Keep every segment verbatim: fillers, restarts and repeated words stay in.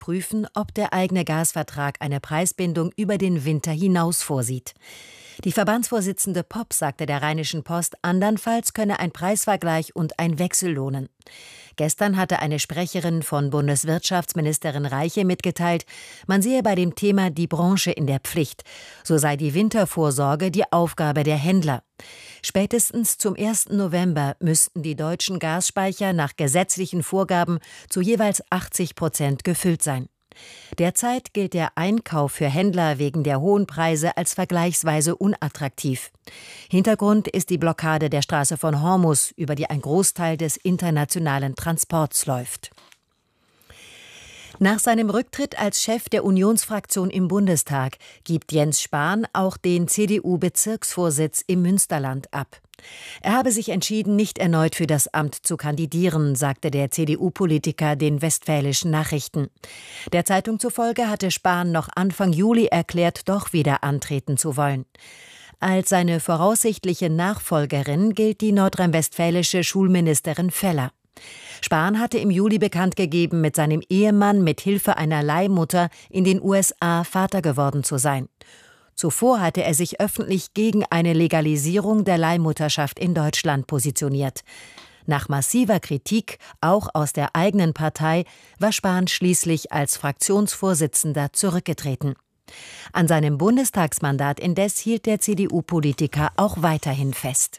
prüfen, ob der eigene Gasvertrag eine Preisbindung über den Winter hinaus vorsieht. Die Verbandsvorsitzende Popp sagte der Rheinischen Post, andernfalls könne ein Preisvergleich und ein Wechsel lohnen. Gestern hatte eine Sprecherin von Bundeswirtschaftsministerin Reiche mitgeteilt, man sehe bei dem Thema die Branche in der Pflicht. So sei die Wintervorsorge die Aufgabe der Händler. Spätestens zum ersten November müssten die deutschen Gasspeicher nach gesetzlichen Vorgaben zu jeweils achtzig Prozent gefüllt sein. Derzeit gilt der Einkauf für Händler wegen der hohen Preise als vergleichsweise unattraktiv. Hintergrund ist die Blockade der Straße von Hormuz, über die ein Großteil des internationalen Transports läuft. Nach seinem Rücktritt als Chef der Unionsfraktion im Bundestag gibt Jens Spahn auch den C D U-Bezirksvorsitz im Münsterland ab. Er habe sich entschieden, nicht erneut für das Amt zu kandidieren, sagte der C D U-Politiker den Westfälischen Nachrichten. Der Zeitung zufolge hatte Spahn noch Anfang Juli erklärt, doch wieder antreten zu wollen. Als seine voraussichtliche Nachfolgerin gilt die nordrhein-westfälische Schulministerin Feller. Spahn hatte im Juli bekannt gegeben, mit seinem Ehemann mit Hilfe einer Leihmutter in den U S A Vater geworden zu sein. Zuvor hatte er sich öffentlich gegen eine Legalisierung der Leihmutterschaft in Deutschland positioniert. Nach massiver Kritik, auch aus der eigenen Partei, war Spahn schließlich als Fraktionsvorsitzender zurückgetreten. An seinem Bundestagsmandat indes hielt der C D U-Politiker auch weiterhin fest.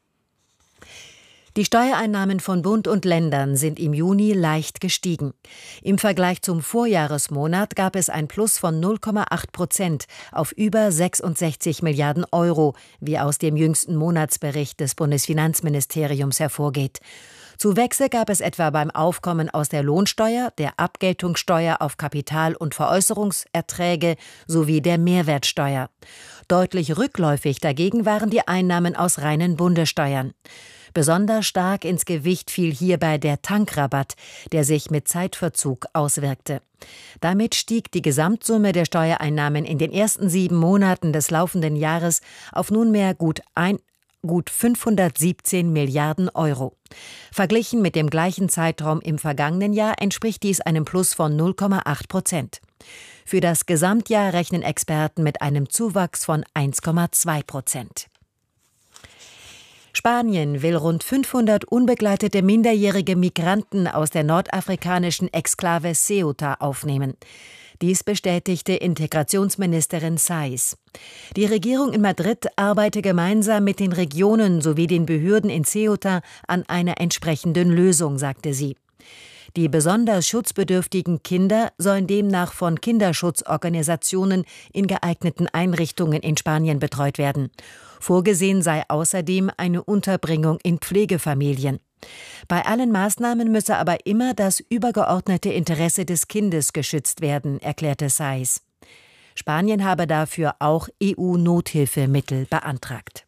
Die Steuereinnahmen von Bund und Ländern sind im Juni leicht gestiegen. Im Vergleich zum Vorjahresmonat gab es ein Plus von null Komma acht Prozent auf über sechsundsechzig Milliarden Euro, wie aus dem jüngsten Monatsbericht des Bundesfinanzministeriums hervorgeht. Zuwächse gab es etwa beim Aufkommen aus der Lohnsteuer, der Abgeltungssteuer auf Kapital- und Veräußerungserträge sowie der Mehrwertsteuer. Deutlich rückläufig dagegen waren die Einnahmen aus reinen Bundessteuern. Besonders stark ins Gewicht fiel hierbei der Tankrabatt, der sich mit Zeitverzug auswirkte. Damit stieg die Gesamtsumme der Steuereinnahmen in den ersten sieben Monaten des laufenden Jahres auf nunmehr gut ein gut fünfhundertsiebzehn Milliarden Euro. Verglichen mit dem gleichen Zeitraum im vergangenen Jahr entspricht dies einem Plus von null Komma acht Prozent. Für das Gesamtjahr rechnen Experten mit einem Zuwachs von eins Komma zwei Prozent. Spanien will rund fünfhundert unbegleitete minderjährige Migranten aus der nordafrikanischen Exklave Ceuta aufnehmen. Dies bestätigte Integrationsministerin Sáiz. Die Regierung in Madrid arbeite gemeinsam mit den Regionen sowie den Behörden in Ceuta an einer entsprechenden Lösung, sagte sie. Die besonders schutzbedürftigen Kinder sollen demnach von Kinderschutzorganisationen in geeigneten Einrichtungen in Spanien betreut werden. Vorgesehen sei außerdem eine Unterbringung in Pflegefamilien. Bei allen Maßnahmen müsse aber immer das übergeordnete Interesse des Kindes geschützt werden, erklärte Sáiz. Spanien habe dafür auch E U-Nothilfemittel beantragt.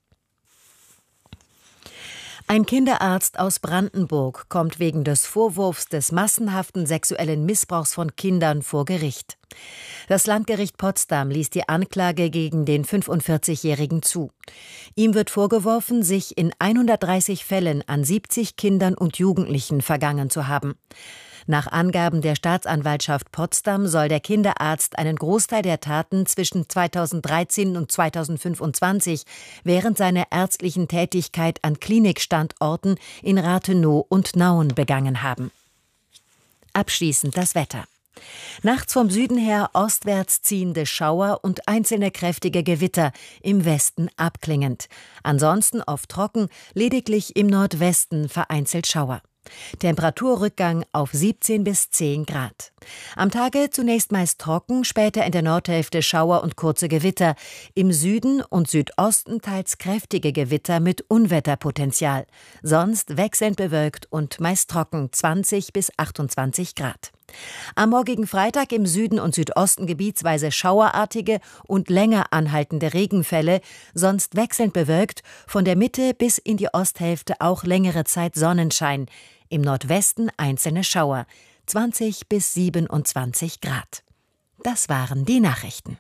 Ein Kinderarzt aus Brandenburg kommt wegen des Vorwurfs des massenhaften sexuellen Missbrauchs von Kindern vor Gericht. Das Landgericht Potsdam ließ die Anklage gegen den fünfundvierzigjährigen zu. Ihm wird vorgeworfen, sich in hundertdreißig Fällen an siebzig Kindern und Jugendlichen vergangen zu haben. Nach Angaben der Staatsanwaltschaft Potsdam soll der Kinderarzt einen Großteil der Taten zwischen zweitausenddreizehn und zweitausendfünfundzwanzig während seiner ärztlichen Tätigkeit an Klinikstandorten in Rathenow und Nauen begangen haben. Abschließend das Wetter. Nachts vom Süden her ostwärts ziehende Schauer und einzelne kräftige Gewitter, im Westen abklingend. Ansonsten oft trocken, lediglich im Nordwesten vereinzelt Schauer. Temperaturrückgang auf siebzehn bis zehn Grad. Am Tage zunächst meist trocken, später in der Nordhälfte Schauer und kurze Gewitter. Im Süden und Südosten teils kräftige Gewitter mit Unwetterpotenzial. Sonst wechselnd bewölkt und meist trocken, zwanzig bis achtundzwanzig Grad. Am morgigen Freitag im Süden und Südosten gebietsweise schauerartige und länger anhaltende Regenfälle, sonst wechselnd bewölkt, von der Mitte bis in die Osthälfte auch längere Zeit Sonnenschein, im Nordwesten einzelne Schauer, zwanzig bis siebenundzwanzig Grad. Das waren die Nachrichten.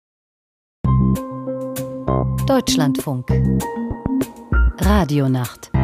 Deutschlandfunk Radionacht